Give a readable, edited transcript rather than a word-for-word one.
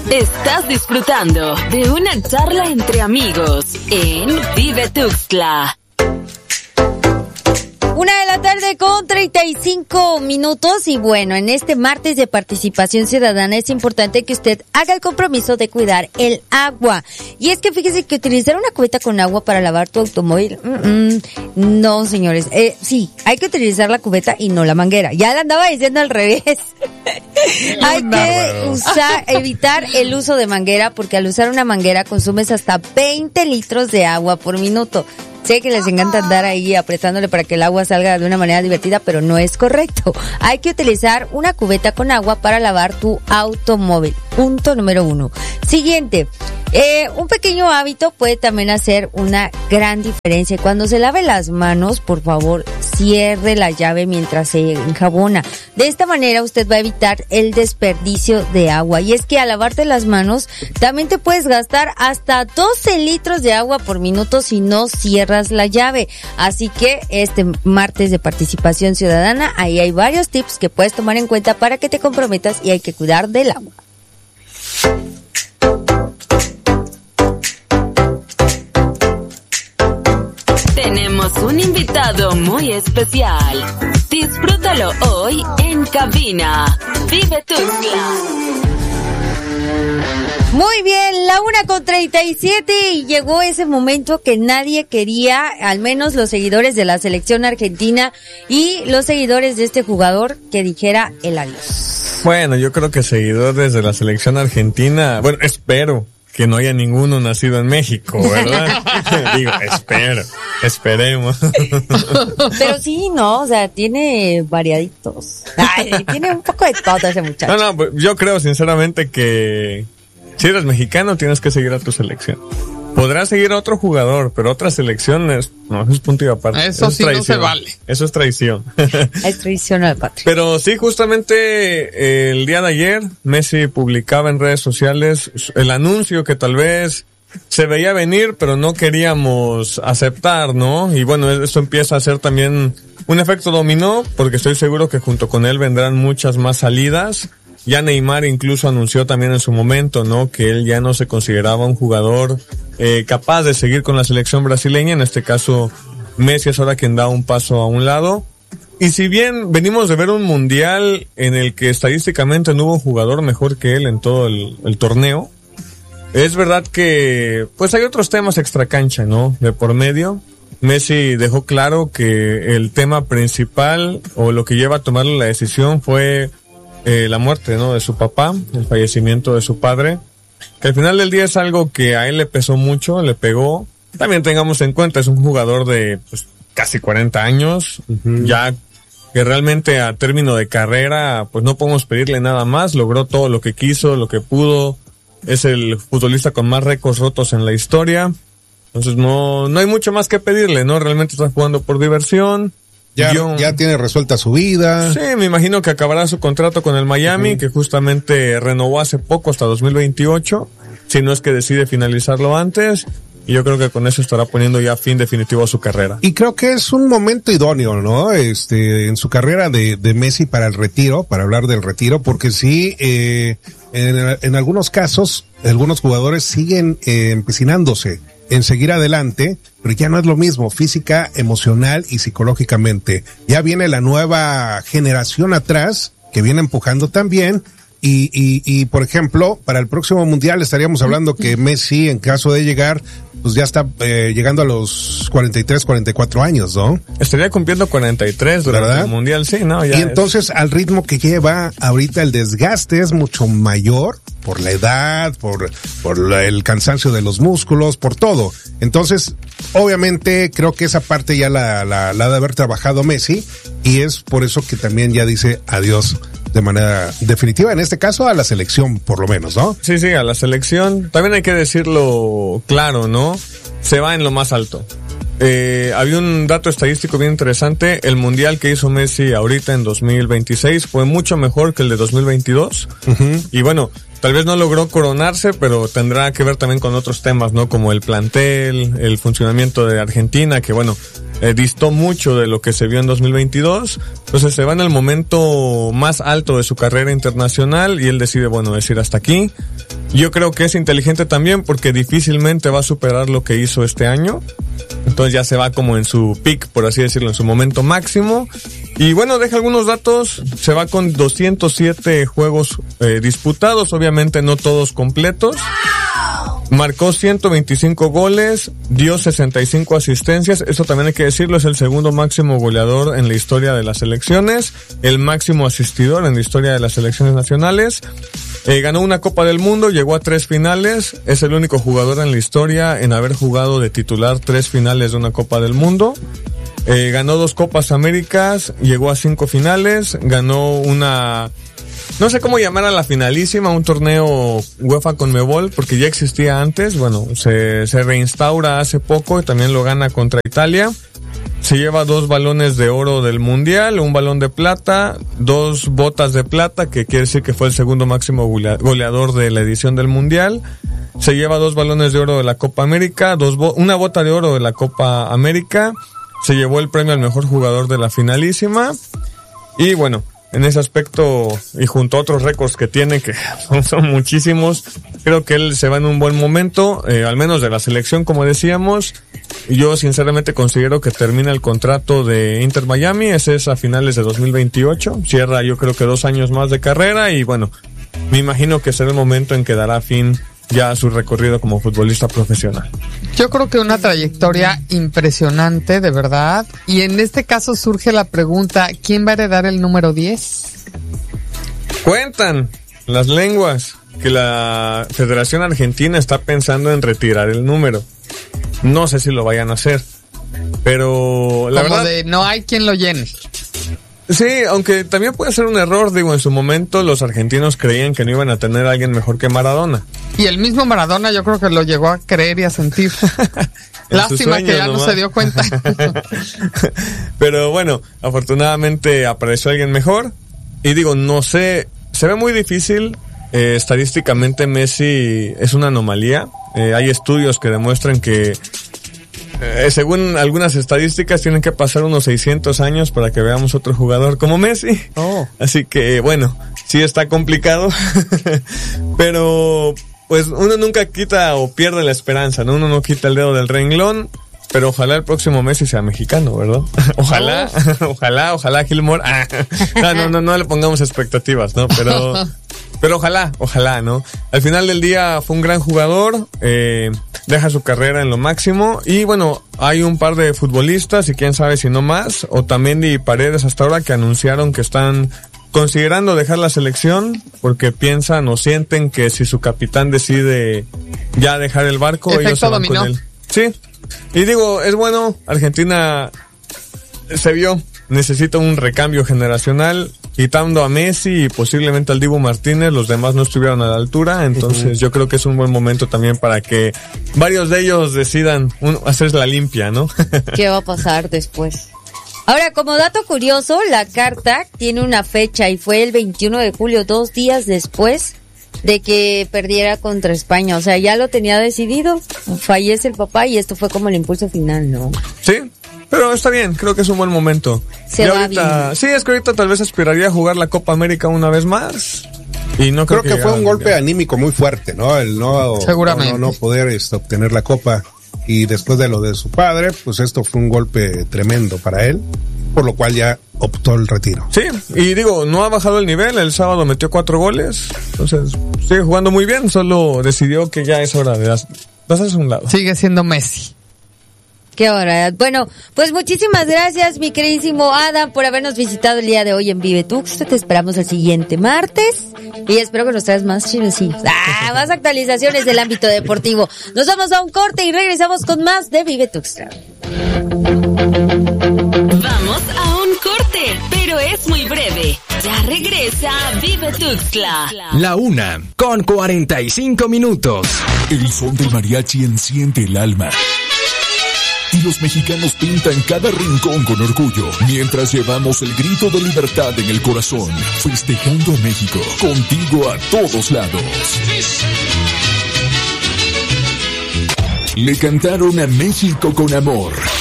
Estás disfrutando de una charla entre amigos en Vive Tuxtla. 1:35 y bueno, en este martes de participación ciudadana es importante que usted haga el compromiso de cuidar el agua. Y es que fíjese que utilizar una cubeta con agua para lavar tu automóvil, no señores, sí, hay que utilizar la cubeta y no la manguera. Ya la andaba diciendo al revés. Hay que evitar el uso de manguera porque al usar una manguera consumes hasta 20 litros de agua por minuto. Sé que les encanta andar ahí apretándole para que el agua salga de una manera divertida, pero no es correcto. Hay que utilizar una cubeta con agua para lavar tu automóvil. Punto número 1. Siguiente. Un pequeño hábito puede también hacer una gran diferencia. Cuando se lave las manos, por favor, cierre la llave mientras se enjabona. De esta manera usted va a evitar el desperdicio de agua. Y es que al lavarte las manos, también te puedes gastar hasta 12 litros de agua por minuto si no cierras la llave. Así que este martes de participación ciudadana, ahí hay varios tips que puedes tomar en cuenta para que te comprometas y hay que cuidar del agua. Tenemos un invitado muy especial. Disfrútalo hoy en cabina. Vive Tuxtla. Muy bien, la 1:37 y llegó ese momento que nadie quería, al menos los seguidores de la selección argentina y los seguidores de este jugador, que dijera el adiós. Bueno, yo creo que seguidores de la selección argentina, bueno, espero que no haya ninguno nacido en México, ¿verdad? Digo, esperemos. Pero sí, no, o sea, tiene variaditos. Ay, tiene un poco de todo ese muchacho. No, pues yo creo sinceramente que si eres mexicano tienes que seguir a tu selección. Podrás seguir a otro jugador, pero otras selecciones, no, eso es punto y aparte. Eso sí no se vale. Eso es traición. Es traición a la patria. Pero sí, justamente el día de ayer, Messi publicaba en redes sociales el anuncio que tal vez se veía venir, pero no queríamos aceptar, ¿no? Y bueno, eso empieza a ser también un efecto dominó, porque estoy seguro que junto con él vendrán muchas más salidas. Ya Neymar incluso anunció también en su momento, ¿no? Que él ya no se consideraba un jugador capaz de seguir con la selección brasileña. En este caso, Messi es ahora quien da un paso a un lado. Y si bien venimos de ver un mundial en el que estadísticamente no hubo un jugador mejor que él en todo el torneo, es verdad que pues hay otros temas extracancha, ¿no? De por medio. Messi dejó claro que el tema principal o lo que lleva a tomarle la decisión fue la muerte, ¿no? De su papá, el fallecimiento de su padre, que al final del día es algo que a él le pesó mucho, le pegó. También tengamos en cuenta, es un jugador de pues, casi 40 años, ya que realmente a término de carrera, pues no podemos pedirle nada más, logró todo lo que quiso, lo que pudo, es el futbolista con más récords rotos en la historia, entonces no hay mucho más que pedirle, ¿no? Realmente está jugando por diversión. Ya tiene resuelta su vida. Sí, me imagino que acabará su contrato con el Miami, que justamente renovó hace poco hasta 2028, si no es que decide finalizarlo antes, y yo creo que con eso estará poniendo ya fin definitivo a su carrera. Y creo que es un momento idóneo, ¿no? En su carrera de Messi para el retiro, para hablar del retiro, porque sí, en algunos casos, algunos jugadores siguen empecinándose en seguir adelante, pero ya no es lo mismo física, emocional y psicológicamente. Ya viene la nueva generación atrás que viene empujando también y por ejemplo, para el próximo mundial estaríamos hablando que Messi, en caso de llegar, pues ya está llegando a los 43, 44 años, ¿no? Estaría cumpliendo 43 durante ¿verdad? El mundial, sí, ¿no? Ya y entonces al ritmo que lleva ahorita el desgaste es mucho mayor por la edad, por el cansancio de los músculos, por todo. Entonces, obviamente creo que esa parte ya la de haber trabajado Messi y es por eso que también ya dice adiós de manera definitiva, en este caso a la selección por lo menos, ¿no? Sí, a la selección. También hay que decirlo claro, ¿no? Se va en lo más alto. Había un dato estadístico bien interesante. El mundial que hizo Messi ahorita en 2026 fue mucho mejor que el de 2022. Y bueno, tal vez no logró coronarse, pero tendrá que ver también con otros temas, ¿no? Como el plantel, el funcionamiento de Argentina, que bueno, distó mucho de lo que se vio en 2022. Entonces se va en el momento más alto de su carrera internacional y él decide, decir hasta aquí. Yo creo que es inteligente también porque difícilmente va a superar lo que hizo este año. Entonces ya se va como en su peak, por así decirlo, en su momento máximo. Y deja algunos datos. Se va con 207 juegos disputados, obviamente no todos completos. Marcó 125 goles, dio 65 asistencias, eso también hay que decirlo, es el segundo máximo goleador en la historia de las selecciones, el máximo asistidor en la historia de las selecciones nacionales. Ganó una Copa del Mundo, llegó a 3 finales, es el único jugador en la historia en haber jugado de titular 3 finales de una Copa del Mundo. Ganó 2 Copas Américas, llegó a 5 finales, ganó una... No sé cómo llamar a la finalísima, un torneo UEFA Conmebol, porque ya existía antes, se reinstaura hace poco y también lo gana contra Italia. Se lleva 2 balones de oro del Mundial, un balón de plata, 2 botas de plata, que quiere decir que fue el segundo máximo goleador de la edición del Mundial. Se lleva 2 balones de oro de la Copa América, una bota de oro de la Copa América. Se llevó el premio al mejor jugador de la finalísima. Y en ese aspecto, y junto a otros récords que tiene, que son muchísimos, creo que él se va en un buen momento, al menos de la selección, como decíamos. Yo sinceramente considero que termina el contrato de Inter Miami, ese es a finales de 2028, cierra yo creo que 2 años más de carrera y me imagino que será el momento en que dará fin ya a su recorrido como futbolista profesional. Yo creo que una trayectoria impresionante, de verdad. Y en este caso surge la pregunta, ¿quién va a heredar el número 10? Cuentan las lenguas que la Federación Argentina está pensando en retirar el número. No sé si lo vayan a hacer, pero la verdad... no hay quien lo llene. Sí, aunque también puede ser un error, en su momento los argentinos creían que no iban a tener a alguien mejor que Maradona. Y el mismo Maradona yo creo que lo llegó a creer y a sentir. Lástima que ya no se dio cuenta. Pero afortunadamente apareció alguien mejor. Y no sé, se ve muy difícil. Estadísticamente Messi es una anomalía. Hay estudios que demuestran que según algunas estadísticas tienen que pasar unos 600 años para que veamos otro jugador como Messi. Así que sí está complicado. Pero uno nunca quita o pierde la esperanza, ¿no? Uno no quita el dedo del renglón. Pero ojalá el próximo Messi sea mexicano, ¿verdad? Ojalá Gilmore. No le pongamos expectativas, ¿no? Pero ojalá, ¿no? Al final del día fue un gran jugador, deja su carrera en lo máximo y hay un par de futbolistas y quién sabe si no más, Otamendi y Paredes hasta ahora que anunciaron que están considerando dejar la selección porque piensan o sienten que si su capitán decide ya dejar el barco, ellos se van con él. Sí. Y es bueno, Argentina se vio, necesita un recambio generacional, quitando a Messi y posiblemente al Dibu Martínez, los demás no estuvieron a la altura, entonces yo creo que es un buen momento también para que varios de ellos decidan hacer la limpia, ¿no? ¿Qué va a pasar después? Ahora, como dato curioso, la carta tiene una fecha y fue el 21 de julio, 2 días después de que perdiera contra España. O sea, ya lo tenía decidido, fallece el papá y esto fue como el impulso final, ¿no? Sí, pero está bien, creo que es un buen momento. Se va bien. Sí, es que ahorita tal vez aspiraría a jugar la Copa América una vez más. Y no creo que fue un golpe anímico muy fuerte, ¿no? El seguramente no poder obtener la Copa. Y después de lo de su padre, pues esto fue un golpe tremendo para él, por lo cual ya optó el retiro. Sí, y no ha bajado el nivel, el sábado metió 4 goles, entonces sigue jugando muy bien, solo decidió que ya es hora de hacerse a un lado. Sigue siendo Messi. Qué hora. Bueno, pues muchísimas gracias, mi queridísimo Adam, por habernos visitado el día de hoy en Vive Tuxtla. Te esperamos el siguiente martes y espero que nos traes más chismecillos. Más actualizaciones del ámbito deportivo. Nos vamos a un corte y regresamos con más de Vive Tuxtla. Vamos a un corte, pero es muy breve. Ya regresa Vive Tuxtla. La 1:45. El son del mariachi enciende el alma. Y los mexicanos pintan cada rincón con orgullo, mientras llevamos el grito de libertad en el corazón, festejando a México, contigo a todos lados. Le cantaron a México con amor.